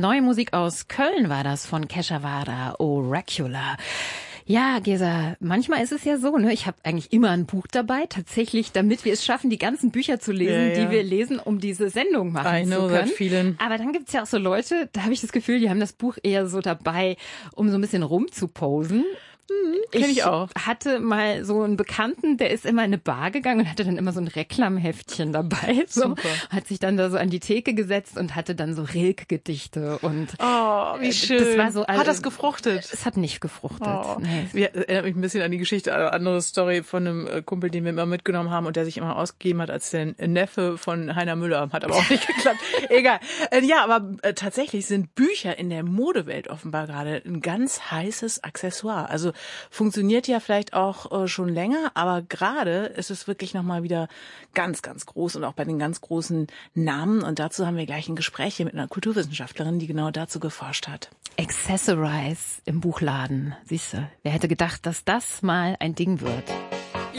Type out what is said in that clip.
Neue Musik aus Köln war das von Kesha Wada, Oracular. Ja, Gesa, manchmal ist es ja so, ne? Ich habe eigentlich immer ein Buch dabei, tatsächlich, damit wir es schaffen, die ganzen Bücher zu lesen, die wir lesen, um diese Sendung machen zu können. Aber dann gibt's ja auch so Leute, da habe ich das Gefühl, die haben das Buch eher so dabei, um so ein bisschen rumzuposen. Kenn ich auch. Hatte mal so einen Bekannten, der ist immer in eine Bar gegangen und hatte dann immer so ein Reklamheftchen dabei. So. Hat sich dann da so an die Theke gesetzt und hatte dann so Rilke-Gedichte. Und wie schön. Das war so, hat das gefruchtet? Es hat nicht gefruchtet. Nee. Erinnert mich ein bisschen an die Geschichte, eine andere Story von einem Kumpel, den wir immer mitgenommen haben und der sich immer ausgegeben hat als der Neffe von Heiner Müller. Hat aber auch nicht geklappt. Egal. Ja, aber tatsächlich sind Bücher in der Modewelt offenbar gerade ein ganz heißes Accessoire. Also funktioniert ja vielleicht auch schon länger, aber gerade ist es wirklich nochmal wieder ganz, ganz groß und auch bei den ganz großen Namen. Und dazu haben wir gleich ein Gespräch hier mit einer Kulturwissenschaftlerin, die genau dazu geforscht hat. Accessorize im Buchladen. Siehst du, wer hätte gedacht, dass das mal ein Ding wird?